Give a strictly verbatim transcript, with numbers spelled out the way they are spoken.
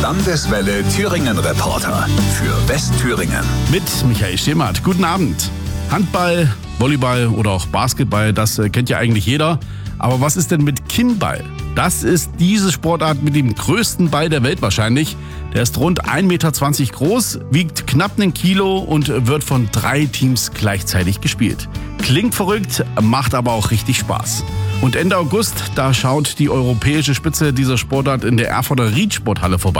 Landeswelle Thüringen Reporter für Westthüringen. Mit Michael Schemert. Guten Abend. Handball, Volleyball oder auch Basketball, das kennt ja eigentlich jeder. Aber was ist denn mit Kinnball? Das ist diese Sportart mit dem größten Ball der Welt wahrscheinlich. Der ist rund ein Meter zwanzig groß, wiegt knapp ein Kilo und wird von drei Teams gleichzeitig gespielt. Klingt verrückt, macht aber auch richtig Spaß. Und Ende August, da schaut die europäische Spitze dieser Sportart in der Erfurter Riedsporthalle vorbei.